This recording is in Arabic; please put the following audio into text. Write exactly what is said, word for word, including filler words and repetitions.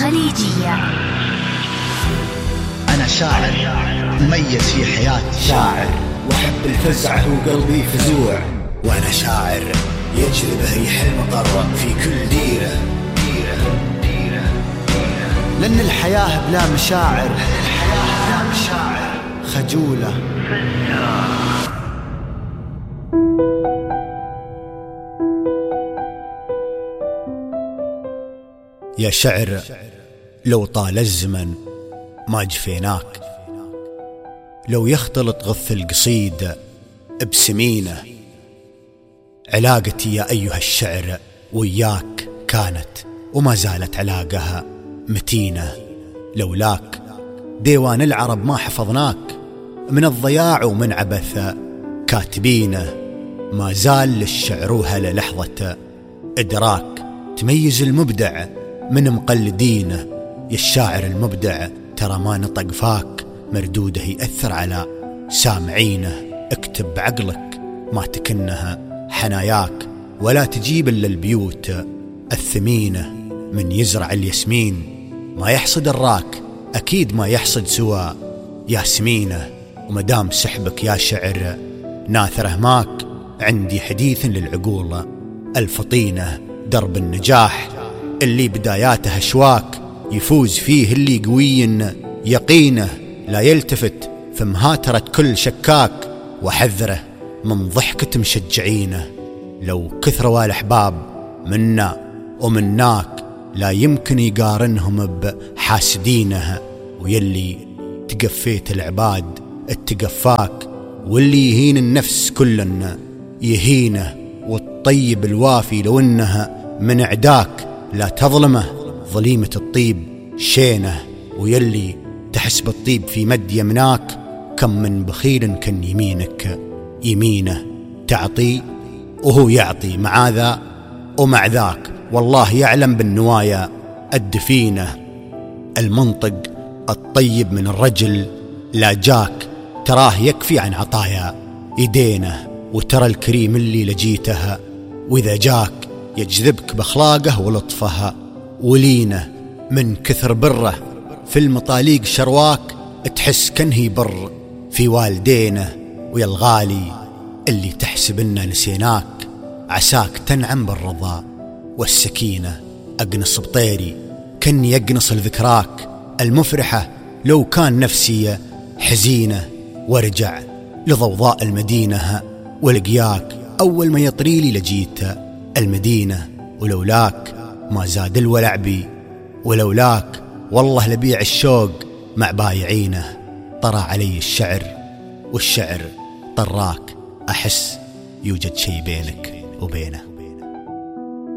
الخليجية. أنا شاعر مميز في حياتي، شاعر وحب الفزع وقلبي فزوع، وأنا شاعر يجلب ريح المطر في كل ديرة ديرة ديرة ديرة. لأن الحياة بلا مشاعر، الحياة بلا مشاعر خجولة. يا شعر لو طال الزمن ما جفيناك، لو يختلط غث القصيد بسمينه، علاقتي يا أيها الشعر وياك كانت وما زالت علاقها متينة. لولاك ديوان العرب ما حفظناك، من الضياع ومن عبث كاتبينه. ما زال للشعر وهل لحظة إدراك، تميز المبدع من مقلدينه. يا الشاعر المبدع ترى ما نطق فاك، مردوده يأثر على سامعينه. اكتب بعقلك ما تكنها حناياك، ولا تجيب إلا البيوت الثمينة. من يزرع الياسمين ما يحصد الراك، أكيد ما يحصد سوى ياسمينه. ومدام سحبك يا شعر ناثره ماك، عندي حديث للعقول الفطينة. درب النجاح اللي بداياته أشواك، يفوز فيه اللي قوي يقينه. لا يلتفت في مهاترة كل شكاك، وحذره من ضحكة مشجعينه. لو كثروا الأحباب منا ومناك، لا يمكن يقارنهم بحاسدينه. ويلي تقفيت العباد اتقفاك، واللي يهين النفس كلنا يهينه. والطيب الوافي لو انها من عداك، لا تظلمه ظليمة الطيب شينه. ويلي تحسب الطيب في مد يمناك، كم من بخيل كان يمينك يمينه. تعطي وهو يعطي مع ذا ومع ذاك، والله يعلم بالنوايا الدفينة. المنطق الطيب من الرجل لا جاك، تراه يكفي عن عطايا يدينه. وترى الكريم اللي لجيتها وإذا جاك، يجذبك بأخلاقه ولطفها ولينه. من كثر بره في المطاليق شرواك، تحس كنه بر في والدينه. ويا الغالي اللي تحسب إننا نسيناك، عساك تنعم بالرضا والسكينة. أقنص بطيري كن يقنص الذكراك المفرحة، لو كان نفسي حزينة. وارجع لضوضاء المدينة ولقياك، أول ما يطريلي لجيت المدينة. ولولاك ما زاد الولع بي، ولولاك والله لبيع الشوق مع بايعينه. طرى علي الشعر والشعر طراك، أحس يوجد شيء بينك وبينه.